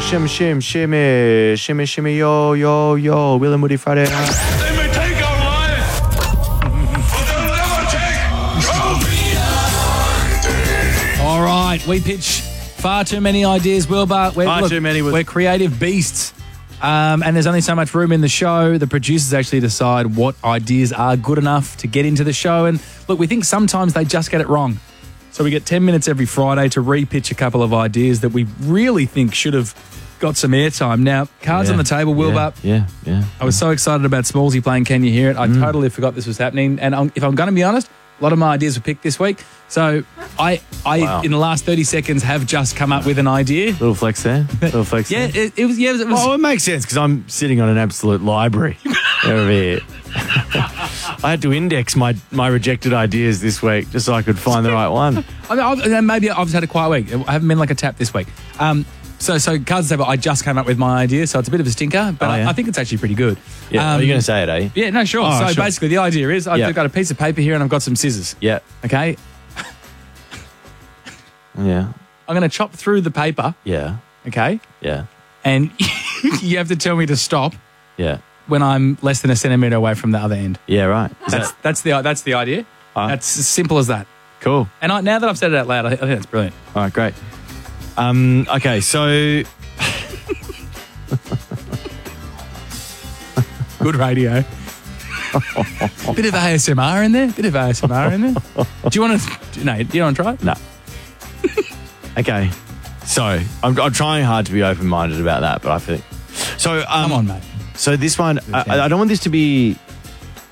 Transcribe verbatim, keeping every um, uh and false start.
shim, shim, shimmy, shimmy, shimmy, yo, yo, yo. Will and Woody Friday night. They may take our life, but they'll never take our All right, we pitch far too many ideas, Wilbur. We're, Far look, too many with- We're creative beasts. Um, and there's only so much room in the show. The producers actually decide what ideas are good enough to get into the show. And look, we think sometimes they just get it wrong. So we get ten minutes every Friday to re-pitch a couple of ideas that we really think should have got some airtime. Now, cards Yeah, on the table, Wilbur. Yeah, yeah. I was so excited about Smallsy playing Can You Hear It? I Mm. totally forgot this was happening. And I'm, if I'm going to be honest, a lot of my ideas were picked this week. So I, I Wow. in the last thirty seconds, have just come up with an idea. Little flex there. Little flex Yeah, there. it, it was. Yeah, it was. Well, it makes sense because I'm sitting on an absolute library over here. I had to index my, my rejected ideas this week just so I could find the right one. I mean, I've, and maybe I've just had a quiet week. I haven't been like a tap this week. Um, so, so cards on the table. I just came up with my idea, so it's a bit of a stinker, but Oh, yeah? I, I think it's actually pretty good. Yeah, Um, are you going to say it, eh? Yeah, no, sure. Oh, so sure. basically, the idea is I've Yeah. got a piece of paper here and I've got some scissors. Yeah, Okay, yeah, I'm going to chop through the paper. yeah, Okay, yeah, and you have to tell me to stop yeah. when I'm less than a centimetre away from the other end. Yeah, right. Is That's that that's the that's the idea. Ah. That's as simple as that. cool? And I, now that I've said it out loud, I, I think that's brilliant. All right, great. Um, okay, so Good radio. Bit of A S M R in there. Bit of A S M R in there. Do you want to? No, do you want to try it? no. Okay, so I'm, I'm trying hard to be open-minded about that, but I think so. Um, Come on, mate. So this one, I, Okay. I don't want this to be